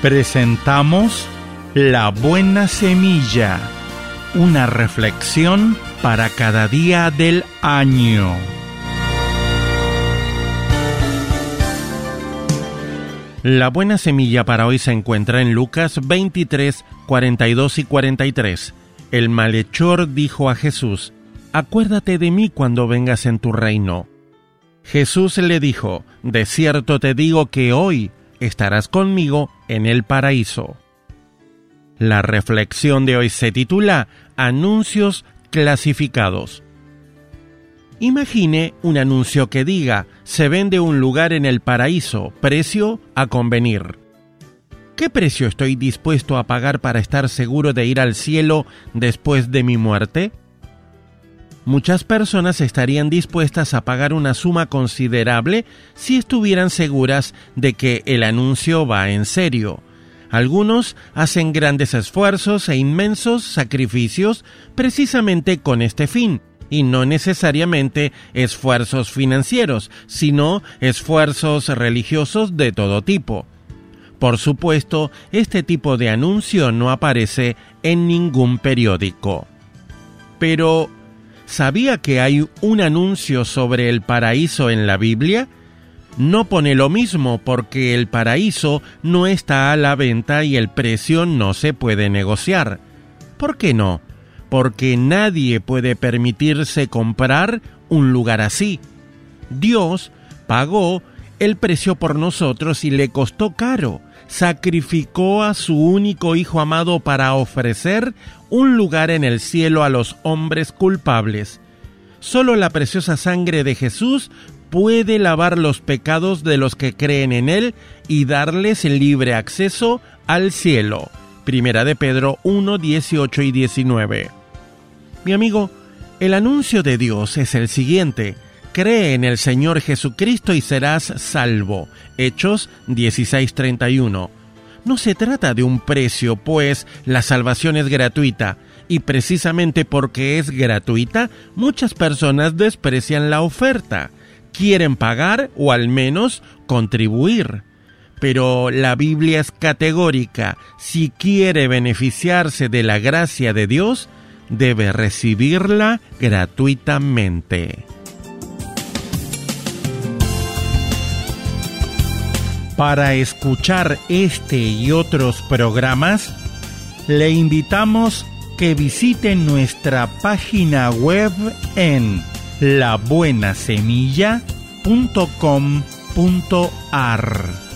Presentamos La Buena Semilla, una reflexión para cada día del año. La buena semilla para hoy se encuentra en Lucas 23, 42 y 43. El malhechor dijo a Jesús: «Acuérdate de mí cuando vengas en tu reino». Jesús le dijo: «De cierto te digo que hoy estarás conmigo en el paraíso». La reflexión de hoy se titula Anuncios clasificados. Imagine un anuncio que diga: se vende un lugar en el paraíso, precio a convenir. ¿Qué precio estoy dispuesto a pagar para estar seguro de ir al cielo después de mi muerte? Muchas personas estarían dispuestas a pagar una suma considerable si estuvieran seguras de que el anuncio va en serio. Algunos hacen grandes esfuerzos e inmensos sacrificios precisamente con este fin, y no necesariamente esfuerzos financieros, sino esfuerzos religiosos de todo tipo. Por supuesto, este tipo de anuncio no aparece en ningún periódico. Pero, ¿sabía que hay un anuncio sobre el paraíso en la Biblia? No pone lo mismo porque el paraíso no está a la venta y el precio no se puede negociar. ¿Por qué no? Porque nadie puede permitirse comprar un lugar así. Dios pagó el precio por nosotros y le costó caro. Sacrificó a su único Hijo amado para ofrecer un lugar en el cielo a los hombres culpables. Solo la preciosa sangre de Jesús puede lavar los pecados de los que creen en Él y darles el libre acceso al cielo. Primera de Pedro 1, 18 y 19. Mi amigo, el anuncio de Dios es el siguiente: cree en el Señor Jesucristo y serás salvo. Hechos 16:31. No se trata de un precio, pues la salvación es gratuita, y precisamente porque es gratuita, muchas personas desprecian la oferta. Quieren pagar o al menos contribuir. Pero la Biblia es categórica: si quiere beneficiarse de la gracia de Dios, debe recibirla gratuitamente. Para escuchar este y otros programas, le invitamos que visite nuestra página web en labuenasemilla.com.ar.